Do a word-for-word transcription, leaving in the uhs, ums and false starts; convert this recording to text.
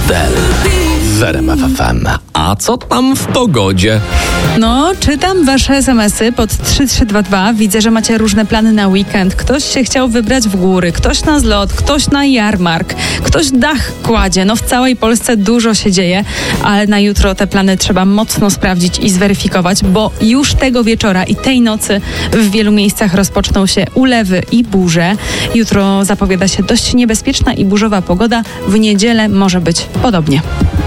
Adele w R M F F M. A co tam w pogodzie? No, czytam wasze es em esy pod trzy trzy dwa dwa. Widzę, że macie różne plany na weekend. Ktoś się chciał wybrać w góry, ktoś na zlot, ktoś na jarmark, ktoś dach kładzie. No w całej Polsce dużo się dzieje, ale na jutro te plany trzeba mocno sprawdzić i zweryfikować, bo już tego wieczora i tej nocy w wielu miejscach rozpoczną się ulewy i burze. Jutro zapowiada się dość niebezpieczna i burzowa pogoda. W niedzielę może być podobnie.